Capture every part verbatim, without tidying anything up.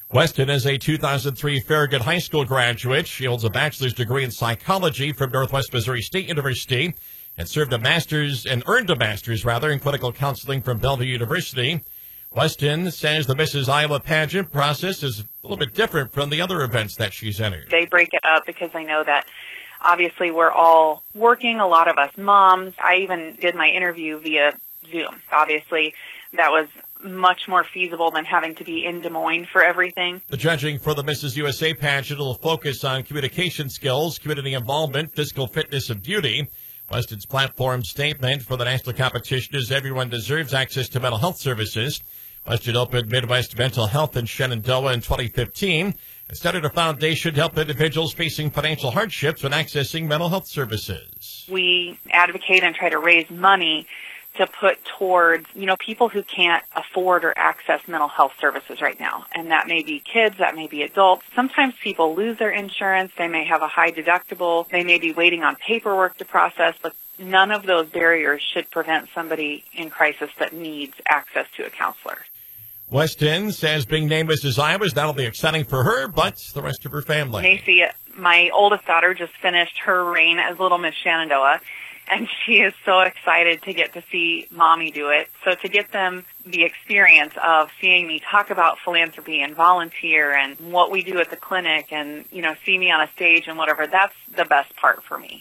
Weston is a two thousand three Farragut High School graduate. She holds a bachelor's degree in psychology from Northwest Missouri State University and served a master's and earned a master's, rather, in clinical counseling from Bellevue University. Weston says the Missus Iowa pageant process is a little bit different from the other events that she's entered. They break it up because I know that obviously we're all working, a lot of us moms. I even did my interview via Zoom. Obviously, that was much more feasible than having to be in Des Moines for everything. The judging for the Missus U S A pageant will focus on communication skills, community involvement, physical fitness, and beauty. Weston's platform statement for the national competition is everyone deserves access to mental health services. Weston opened Midwest Mental Health in Shenandoah in twenty fifteen and started a foundation to help individuals facing financial hardships when accessing mental health services. We advocate and try to raise money to put towards, you know, people who can't afford or access mental health services right now. And that may be kids, that may be adults. Sometimes people lose their insurance. They may have a high deductible. They may be waiting on paperwork to process, but none of those barriers should prevent somebody in crisis that needs access to a counselor. Weston says being named Missus Iowa is not only exciting for her, but the rest of her family. Macy, my oldest daughter, just finished her reign as Little Miss Shenandoah, and she is so excited to get to see Mommy do it. So to get them the experience of seeing me talk about philanthropy and volunteer and what we do at the clinic and, you know, see me on a stage and whatever, that's the best part for me.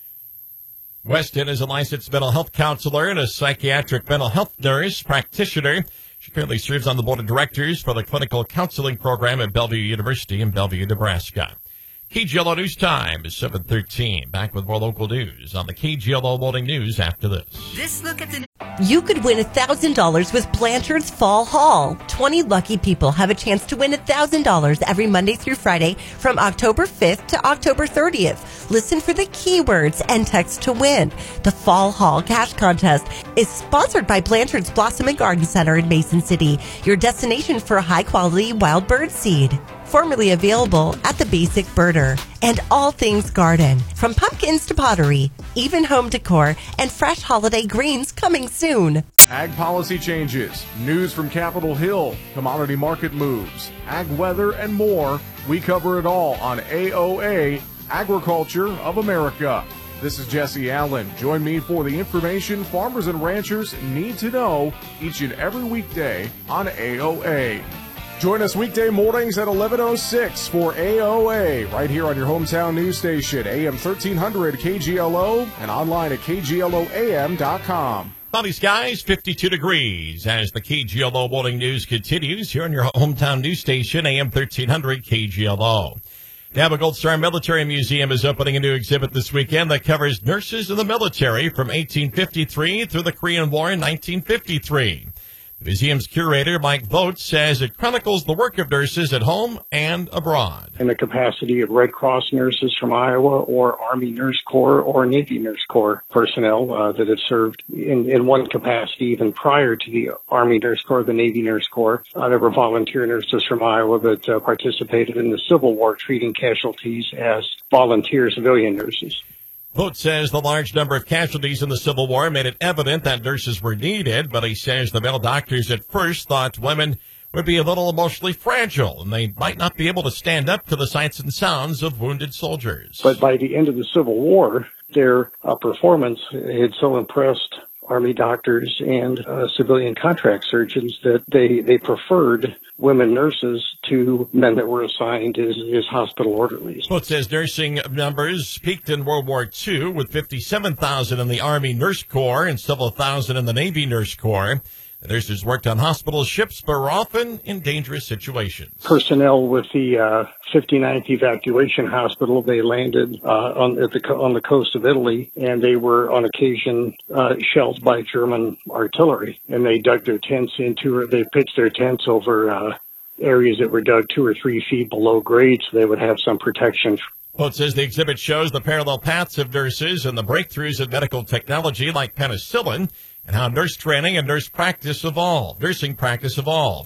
Weston is a licensed mental health counselor and a psychiatric mental health nurse practitioner. She currently serves on the board of directors for the clinical counseling program at Bellevue University in Bellevue, Nebraska. K G L O News Time is seven thirteen. Back with more local news on the K G L O Morning News after this. This look at the... You could win one thousand dollars with Blanchard's Fall Haul. twenty lucky people have a chance to win one thousand dollars every Monday through Friday from October fifth to October thirtieth. Listen for the keywords and text to win. The Fall Haul Cash Contest is sponsored by Blanchard's Blossom and Garden Center in Mason City, your destination for high-quality wild bird seed. Formerly available at the Basic Birder. And all things garden, from pumpkins to pottery, even home decor, and fresh holiday greens coming soon. Ag policy changes, news from Capitol Hill, commodity market moves, ag weather, and more. We cover it all on A O A, Agriculture of America. This is Jesse Allen. Join me for the information farmers and ranchers need to know each and every weekday on A O A. Join us weekday mornings at eleven oh six for A O A, right here on your hometown news station, A M thirteen hundred K G L O, and online at K G L O A M dot com. Cloudy skies, fifty-two degrees, as the K G L O Morning News continues here on your hometown news station, A M thirteen hundred K G L O. Napa Gold Star Military Museum is opening a new exhibit this weekend that covers nurses in the military from eighteen fifty-three through the Korean War in nineteen fifty-three. The museum's curator, Mike Vogt, says it chronicles the work of nurses at home and abroad. In the capacity of Red Cross nurses from Iowa or Army Nurse Corps or Navy Nurse Corps personnel uh, that have served in, in one capacity even prior to the Army Nurse Corps, the Navy Nurse Corps. Uh, there were volunteer nurses from Iowa that uh, participated in the Civil War treating casualties as volunteer civilian nurses. Vogt says the large number of casualties in the Civil War made it evident that nurses were needed, but he says the male doctors at first thought women would be a little emotionally fragile and they might not be able to stand up to the sights and sounds of wounded soldiers. But by the end of the Civil War, their uh, performance had so impressed Army doctors and uh, civilian contract surgeons that they, they preferred women nurses to men that were assigned as, as hospital orderlies. Vogt says nursing numbers peaked in World War Two with fifty-seven thousand in the Army Nurse Corps and several thousand in the Navy Nurse Corps. The nurses worked on hospital ships, but were often in dangerous situations. Personnel with the uh, fifty-ninth Evacuation Hospital, they landed uh, on, at the, on the coast of Italy, and they were on occasion uh, shelled by German artillery. And they dug their tents into, they pitched their tents over uh, areas that were dug two or three feet below grade, so they would have some protection. Vogt says the exhibit shows the parallel paths of nurses and the breakthroughs in medical technology like penicillin, and how nurse training and nurse practice evolved, nursing practice evolved.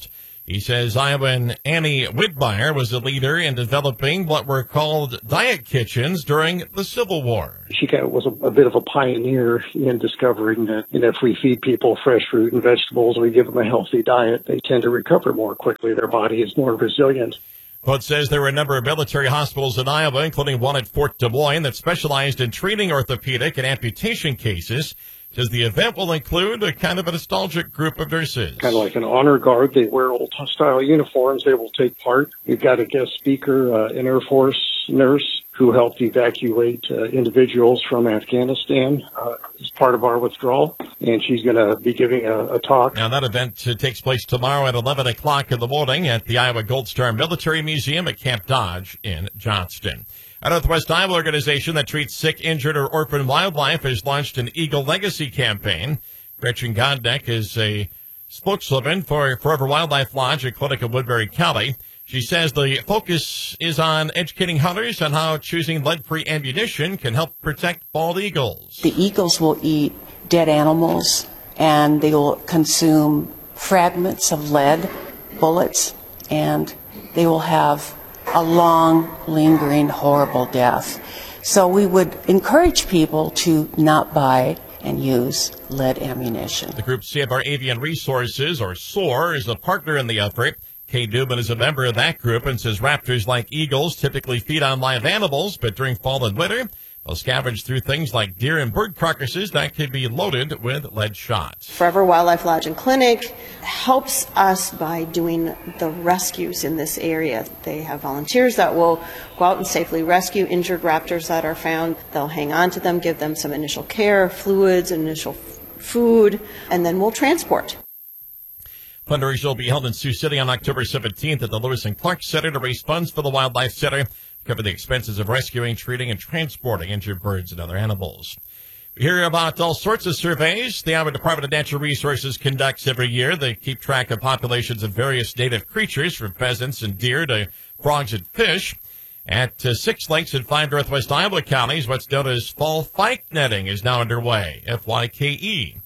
He says Iowan Annie Whitmire was a leader in developing what were called diet kitchens during the Civil War. She kind of was a, a bit of a pioneer in discovering that, you know, if we feed people fresh fruit and vegetables, we give them a healthy diet, they tend to recover more quickly. Their body is more resilient. Quote says there were a number of military hospitals in Iowa, including one at Fort Des Moines, that specialized in treating orthopedic and amputation cases. Says the event will include a kind of a nostalgic group of nurses. Kind of like an honor guard. They wear old-style uniforms. They will take part. We've got a guest speaker, uh, an Air Force nurse who helped evacuate uh, individuals from Afghanistan uh, as part of our withdrawal, and she's going to be giving a, a talk. Now, that event uh, takes place tomorrow at eleven o'clock in the morning at the Iowa Gold Star Military Museum at Camp Dodge in Johnston. A Northwest Iowa organization that treats sick, injured, or orphan wildlife has launched an Eagle Legacy campaign. Gretchen Godneck is a spokeswoman for Forever Wildlife Lodge, a clinic in Woodbury County. She says the focus is on educating hunters on how choosing lead-free ammunition can help protect bald eagles. The eagles will eat dead animals, and they will consume fragments of lead, bullets, and they will have a long, lingering, horrible death. So we would encourage people to not buy and use lead ammunition. The group Save Our Avian Resources, or SOAR, is a partner in the effort. Kay Dubin is a member of that group and says raptors, like eagles, typically feed on live animals, but during fall and winter, they'll scavenge through things like deer and bird carcasses that could be loaded with lead shots. Forever Wildlife Lodge and Clinic helps us by doing the rescues in this area. They have volunteers that will go out and safely rescue injured raptors that are found. They'll hang on to them, give them some initial care, fluids, initial f- food, and then we'll transport. Fundraiser will be held in Sioux City on October seventeenth at the Lewis and Clark Center to raise funds for the Wildlife Center, cover the expenses of rescuing, treating, and transporting injured birds and other animals. We hear about all sorts of surveys the Iowa Department of Natural Resources conducts every year. They keep track of populations of various native creatures, from pheasants and deer to frogs and fish. At uh, six lakes in five northwest Iowa counties, what's known as fall fyke netting is now underway, F Y K E.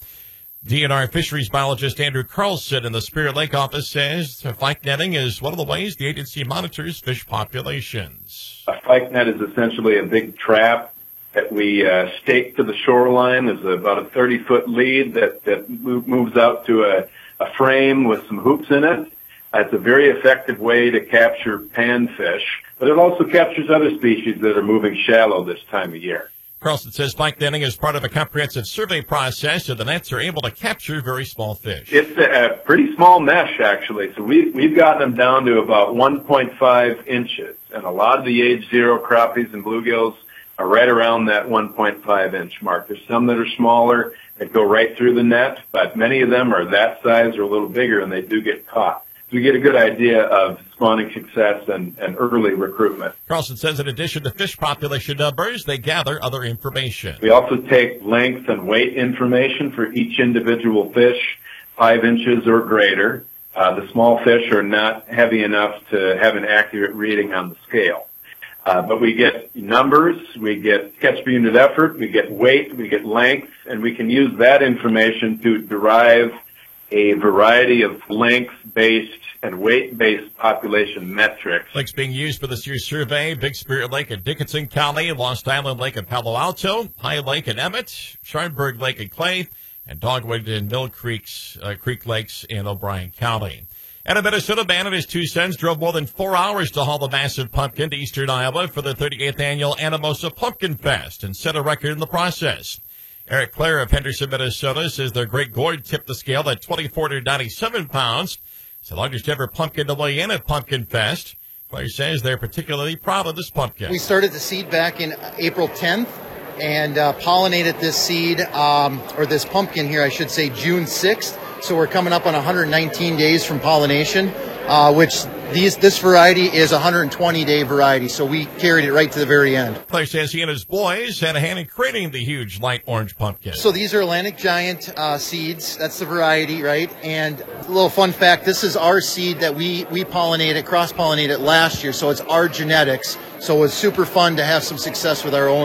D N R fisheries biologist Andrew Carlson in the Spirit Lake office says fyke netting is one of the ways the agency monitors fish populations. A fyke net is essentially a big trap that we uh, stake to the shoreline. There's about a thirty-foot lead that, that moves out to a, a frame with some hoops in it. It's a very effective way to capture panfish, but it also captures other species that are moving shallow this time of year. Carlson says fyke netting is part of a comprehensive survey process, so the nets are able to capture very small fish. It's a, a pretty small mesh, actually. So we, we've gotten them down to about one point five inches, and a lot of the age zero crappies and bluegills are right around that one point five inch mark. There's some that are smaller that go right through the net, but many of them are that size or a little bigger, and they do get caught. So we get a good idea of spawning success and, and early recruitment. Carlson says in addition to fish population numbers, they gather other information. We also take length and weight information for each individual fish, five inches or greater. Uh, the small fish are not heavy enough to have an accurate reading on the scale. Uh, but we get numbers, we get catch per unit effort, we get weight, we get length, and we can use that information to derive a variety of length-based and weight-based population metrics. Lakes being used for this year's survey: Big Spirit Lake in Dickinson County, Lost Island Lake in Palo Alto, High Lake in Emmett, Scharenburg Lake in Clay, and Dogwood and Mill Creeks, uh, Creek Lakes in O'Brien County. And a Minnesota man and his two sons drove more than four hours to haul the massive pumpkin to eastern Iowa for the thirty-eighth annual Anamosa Pumpkin Fest and set a record in the process. Eric Clare of Henderson, Minnesota, says their great gourd tipped the scale at two thousand four hundred ninety-seven pounds. It's the largest ever pumpkin to weigh in at Pumpkin Fest. Clare says they're particularly proud of this pumpkin. We started the seed back in April tenth and uh, pollinated this seed, um, or this pumpkin here, I should say, June sixth. So we're coming up on one hundred nineteen days from pollination, uh, which these, this variety is a one hundred twenty day variety. So we carried it right to the very end. Claire says he and his boys had a hand in creating the huge light orange pumpkin. So these are Atlantic Giant uh, seeds. That's the variety, right? And a little fun fact, this is our seed that we, we pollinated, cross-pollinated last year. So it's our genetics. So it was super fun to have some success with our own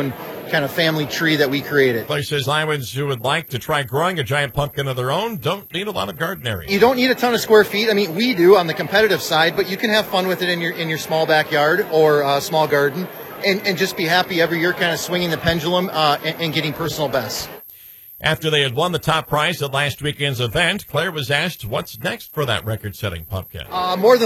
kind of family tree that we created. Claire says Iowans who would like to try growing a giant pumpkin of their own don't need a lot of garden area. You don't need a ton of square feet. I mean, we do on the competitive side, but you can have fun with it in your in your small backyard or uh, small garden, and, and just be happy every year, kind of swinging the pendulum uh, and, and getting personal bests. After they had won the top prize at last weekend's event, Claire was asked what's next for that record-setting pumpkin. Uh, more than